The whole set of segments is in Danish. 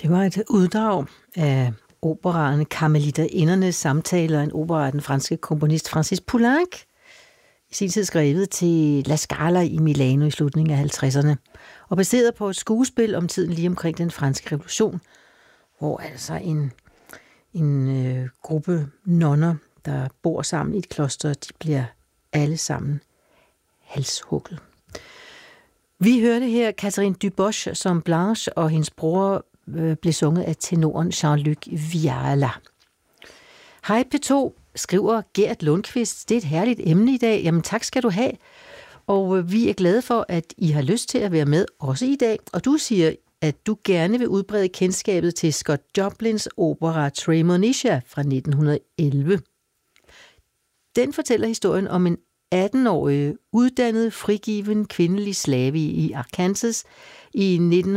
Det var et uddrag af operaen Karmeliterindernes samtaler, en opera af den franske komponist Francis Poulenc, i sin tid skrevet til La Scala i Milano i slutningen af 50'erne, og baseret på et skuespil om tiden lige omkring den franske revolution, hvor altså en gruppe nonner, der bor sammen i et kloster, de bliver alle sammen halshugget. Vi hørte her Catherine Dubois som Blanche, og hendes bror blev sunget af tenoren Jean-Luc Viala. Hej P2, skriver Gert Lundqvist. Det er et herligt emne i dag. Jamen tak skal du have. Og vi er glade for, at I har lyst til at være med også i dag. Og du siger, at du gerne vil udbrede kendskabet til Scott Joplins opera Tremonisha fra 1911. Den fortæller historien om en 18-årig, uddannet, frigiven kvindelig slave i Arkansas i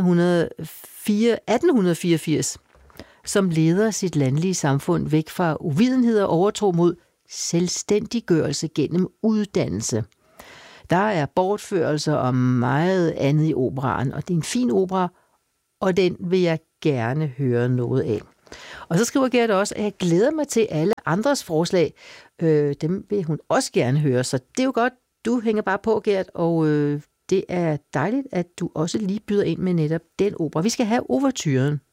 1884, som leder sit landlige samfund væk fra uvidenhed og overtro mod selvstændiggørelse gennem uddannelse. Der er bortførelser og meget andet i operaen, og det er en fin opera, og den vil jeg gerne høre noget af. Og så skriver Gert også, at jeg glæder mig til alle andres forslag. Dem vil hun også gerne høre, så det er jo godt, du hænger bare på, Gert, og det er dejligt, at du også lige byder ind med netop den opera. Vi skal have ouverturen.